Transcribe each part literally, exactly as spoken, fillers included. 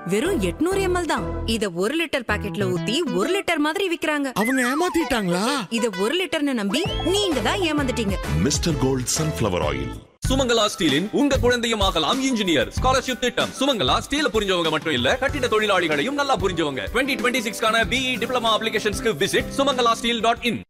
வெறும் எட்நூறு எம்எல் தான். இத ஒரு லிட்டர் பாக்கெட்ல ஊத்தி ஒரு லிட்டர் மாதிரி விக்கிறாங்க. அவங்க ஏமாத்திட்டாங்களா? இத ஒரு லிட்டர்னு நம்பி நீங்க தான் ஏமாந்துட்டீங்க. Mister gold sunflower oil. Sumangala ஸ்டீலின் உங்க குழந்தையும் ஆகலாம் இன்ஜினியர் ஸ்காலர்ஷிப் திட்டம். சுமங்கலா ஸ்டீல புரிஞ்சவங்க மட்டும் இல்ல, கட்டிட தொழிலாளிகளையும் நல்லா புரிஞ்சவங்க. Twenty twenty சிக்ஸ்க்கான BE diploma அப்ளிகேஷன்ஸ்க்கு visit Sumangala steel dot in.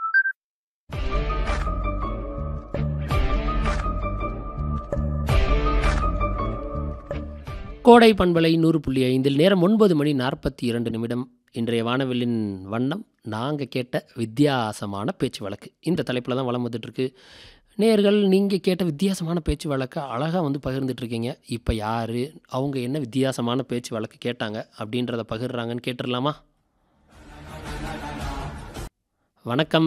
கோடை பண்பலை நூறு புள்ளி ஐந்தில் நேரம் ஒன்பது மணி நாற்பத்தி இரண்டு நிமிடம். இன்றைய வானவில்லின் வண்ணம் நாங்கள் கேட்ட வித்தியாசமான பேச்சு வழக்கு. இந்த தலைப்பில் தான் வளம் வந்துட்டுருக்கு. நேயர்கள் நீங்கள் கேட்ட வித்தியாசமான பேச்சு வழக்கை அழகாக வந்து பகிர்ந்துட்டுருக்கீங்க. இப்போ யார், அவங்க என்ன வித்தியாசமான பேச்சு வழக்கு கேட்டாங்க அப்படின்றத பகிர்றாங்கன்னு கேட்டுடலாமா? வணக்கம்.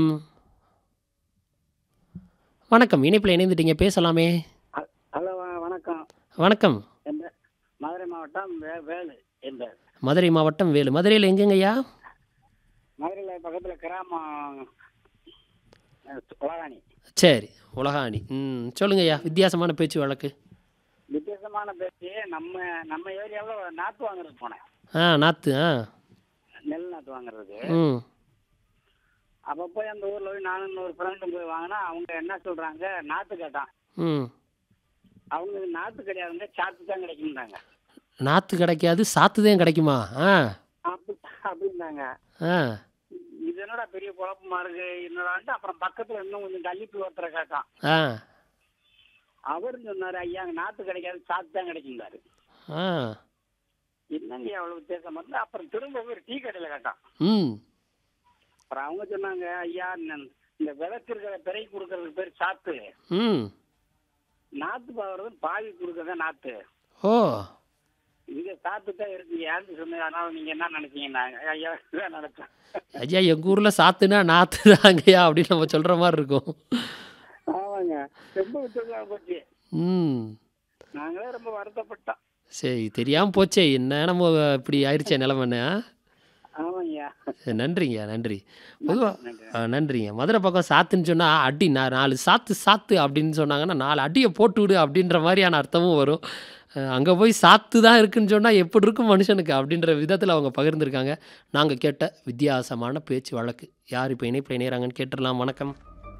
வணக்கம், இணைப்பில் இணைந்துட்டீங்க, பேசலாமே. ஹலோ, வணக்கம். வணக்கம். மதுரை மாவட்டம் வே- வேலு என்ற மதுரை மாவட்டம் வேலு. மதுரையில் எங்கெங்கய்யா? மதுரையில் பக்கத்தில் கிராமம் அஹ், உலகாணி. சரி, உலகாணி. ம் சொல்லுங்கய்யா, வித்தியாசமான பேச்சு வழக்கு. வித்தியாசமான பேச்சு. நம்ம நம்ம ஏரியாவில் நாற்று வாங்குறதுக்கு போனேன். ஆ, நாற்று. ஆ. நெல் நாற்று வாங்குறதுக்கு. ம் அப்போ போய் அந்த ஊரில் போய் நானும் இன்னொரு ஃப்ரெண்டும் போய் வாங்கினா அவங்க என்ன சொல்கிறாங்க, நாற்று கேட்டான். ம் அவங்க நாற்று கிடையாதுங்க, சாத்து தான் கிடைக்கும்னாங்க. நாற்று கிடைக்காது, சாத்துதான் கிடைக்குமா? ஆ அப்படி அப்படின்னாங்க. ஆ இது என்னடா பெரிய குழப்பமா இருக்கு என்னடான்ட்டு அப்புறம் பக்கத்தில் இன்னும் கொஞ்சம் தள்ளிப்பு ஒருத்தரை கேட்டான். ஆ அவரும் சொன்னார், ஐயா அங்கே நாற்று கிடைக்காது, சாத்து தான் கிடைக்கும்னாரு. ஆ என்னங்க அவ்வளோ வித்தியாசம் வந்து அப்புறம் திரும்ப போய் டீ கடையில் கேட்டான். ம் அப்புறம் அவங்க சொன்னாங்க, ஐயா இந்த- இந்த விளக்கு இருக்கிற பிறை கொடுக்கறதுக்கு பேர் சாத்து, ம் நாத்து பாவுறது பாவி கொடுக்கறத நாத்து, ஓ இங்க சாத்து தான் இருக்கு ஏன்னு சொன்னது. அதனால நீங்க என்ன நினைச்சீங்கன்னா, ஐயா இதான் நினைச்சேன். ஐயா, எங்கள் ஊரில் சாத்துனா நாற்று தாங்கய்யா அப்படின்னு நம்ம சொல்கிற மாதிரி இருக்கும். ஆமாங்க, ரொம்ப வித்தியாசம் போச்சு. ம் நாங்களே ரொம்ப வருத்தப்பட்டோம். சரி, தெரியாமல் போச்சே, என்ன நம்ம இப்படி ஆயிடுச்சே நிலமண்ணே. ஆமாங்கய்யா. நன்றிங்க, நன்றி. பொதுவாக நன்றி. நன்றிங்க. மதுரை பக்கம் சாத்துன்னு சொன்னால் அடி, நான் நாலு சாத்து சாத்து அப்படின்னு சொன்னாங்கன்னா நாலு அடியை போட்டு விடு அப்படின்ற மாதிரியான அர்த்தமும் வரும். அங்கே போய் சாத்து தான் இருக்குன்னு சொன்னால் எப்படி இருக்கும் மனுஷனுக்கு அப்படின்ற விதத்தில் அவங்க பகிர்ந்துருக்காங்க. நாங்கள் கேட்ட வித்தியாசமான பேச்சு வழக்கு. யார் இப்போ இணைப்பில் இணைகிறாங்கன்னு கேட்டுடலாம். வணக்கம்.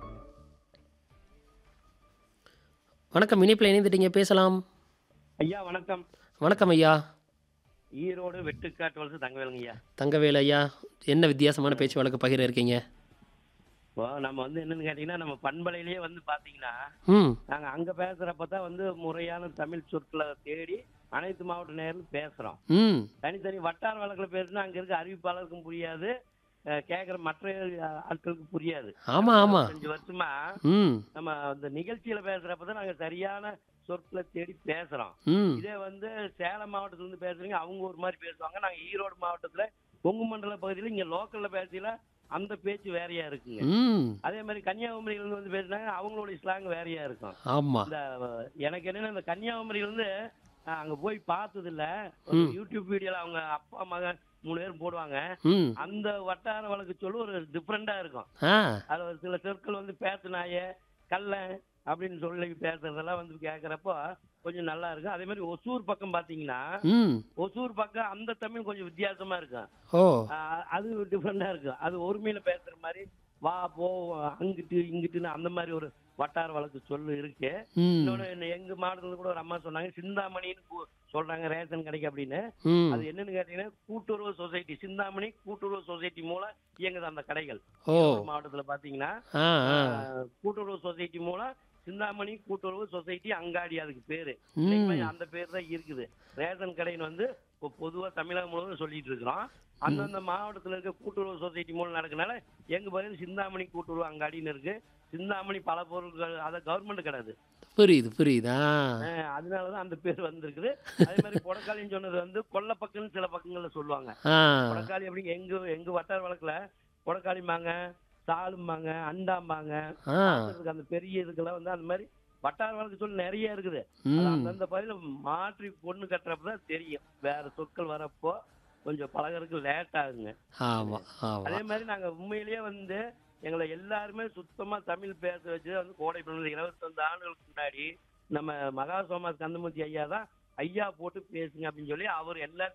வணக்கம், இணைப்பில் இணைந்துட்டீங்க, பேசலாம். ஐயா வணக்கம். வணக்கம் ஐயா. ஈரோடு வெட்டுக்காட்டு வலசு தங்கவேலுங்க ஐயா. தங்கவேலு ஐயா, என்ன வித்தியாசமான பேச்சு வழக்கு பகிர இருக்கீங்க? இப்போ நம்ம வந்து என்னன்னு கேட்டீங்கன்னா, நம்ம பண்பலையிலேயே வந்து பாத்தீங்கன்னா ம் நாங்க அங்க பேசுறப்ப தான் வந்து முறையான தமிழ் சொற்களை தேடி அனைத்து மாவட்ட நேரில் பேசுறோம். ம் தனித்தனி வட்டார வழக்கில் பேசுனா அங்க இருக்க அறிவிப்பாளருக்கும் புரியாது, அஹ் கேட்குற மற்ற அஹ், ஆட்களுக்கு புரியாது. ஆமாம் ஆமாம். அஞ்சு வருஷமா ம் நம்ம அந்த நிகழ்ச்சியில பேசுறப்ப தான் நாங்க சரியான சொற்களை தேடி பேசுறோம். ம் இதே வந்து சேலம் மாவட்டத்துல இருந்து பேசுறீங்க, அவங்க ஒரு மாதிரி பேசுவாங்க. நாங்க ஈரோடு மாவட்டத்துல கொங்கு மண்டல பகுதியில இங்க லோக்கல்ல பேசல அந்த பேச்சு வேறையா இருக்குங்க. ம் அதே மாதிரி கன்னியாகுமரியில இருந்து வந்து பேசுனாங்க, அவங்களோட ஸ்லாங் வேறையா இருக்கும். ஆமாம். இந்த அஹ், எனக்கு என்னன்னா இந்த கன்னியாகுமரியில இருந்து அஹ், அங்க போய் பார்த்தது இல்ல. ம். யூடியூப் வீடியோல அவங்க அப்பா மகன் மூணு பேரும் போடுவாங்க. ம் அந்த வட்டார வழக்கு சொல்லு ஒரு டிஃப்ரெண்டா இருக்கும். ஆ அது ஒரு சில சொற்கள் வந்து பேசுனாய கல்ல அப்படின்னு சொல்லி பேசுறதெல்லாம் வந்து கேட்கறப்போ கொஞ்சம் நல்லா இருக்கும். அதே மாதிரி ஒசூர் பக்கம் பாத்தீங்கன்னா, ம் ஒசூர் பக்கம் அந்த தமிழ் கொஞ்சம் வித்தியாசமா இருக்கும். ஓ ஆஹ் அது டிஃப்ரெண்டா இருக்கும். அது ஒருமையில பேசுற மாதிரி வா போ அங்கிட்டு இங்கிட்டுன்னு அந்த மாதிரி ஒரு வட்டார வழக்கு சொல்லு இருக்கு. ம் இன்னொன்னு எங்க மாவட்டத்துல கூட ஒரு அம்மா சொன்னாங்க, சிந்தாமணின்னு கூ- சொல்றாங்க ரேஷன் கடைக்கு அப்படின்னு. ம் அது என்னன்னு கேட்டீங்கன்னா, கூட்டுறவு சொசைட்டி சிந்தாமணி கூட்டுறவு சொசைட்டி மூலம் இயங்குது அந்த கடைகள். ஓ ஈரோடு மாவட்டத்துல பாத்தீங்கன்னா ஆ ஆ ஆஹ் கூட்டுறவு சொசைட்டி மூலம் சிந்தாமணி கூட்டுறவு சொசைட்டி அங்காடி அதுக்கு பேரு. ம் இன்னைக்குமே அந்த பேர் தான் இருக்குது. ரேஷன் கடைன்னு வந்து இப்போ பொதுவா தமிழகம் முழுவதும் சொல்லிட்டு இருக்கிறோம். அந்தந்த மாவட்டத்துல இருக்க கூட்டுறவு சொசைட்டி மூலம் நடக்கனால எங்க பகுதியில் சிந்தாமணி கூட்டுறவு அங்காடின்னு இருக்கு. சிந்தாமணி பல பொருட்கள் அதை கவர்மெண்ட் கிடையாது. புரியுது புரியுது. ஆ ஆஹ் அதனாலதான் அந்த பேர் வந்திருக்குது. அதே மாதிரி கொடக்காலின்னு சொன்னது வந்து கொல்ல பக்கம்னு சில பக்கங்கள்ல சொல்லுவாங்க. ஆ கொடக்காலி அப்படிங்க எங்க எங்க வட்டார வழக்குல கொடக்காலிம்பாங்க, சாலும்பாங்க, அண்டாம்பாங்க. ஆ பார்க்கறதுக்கு அந்த பெரிய இதுக்கெல்லாம் வந்து அந்த மாதிரி வட்டார வழக்கு சொல்லி நிறைய இருக்குது. அது ம் அந்தந்த பகுதியில மாற்றி பொண்ணு கட்டுறப்பதான் தெரியும். வேற சொற்கள் வரப்போ கொஞ்சம் பழகறதுக்கு லேட் ஆகுங்க. ஆமாம் அதே ஆமாம். மாதிரி நாங்க உண்மையிலேயே வந்து எங்களை எல்லாருமே சுத்தமா தமிழ் பேச வச்சு வந்து கோடை பிறந்த இருபத்தஞ்சு ஆண்டுகளுக்கு முன்னாடி நம்ம மகா சோமாஸ் கந்தமூர்த்தி ஐயா தான் ஐயா போட்டு பேசுங்க அப்படின்னு சொல்லி அவர் எல்லா